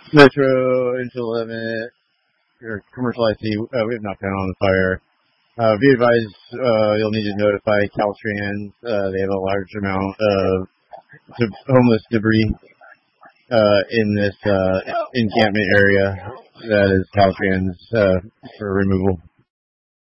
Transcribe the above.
Metro, into limit, or commercial IC, we have not been on the fire. Be advised, you'll need to notify Caltrans. They have a large amount of homeless debris in this encampment area. That is Caltrans for removal.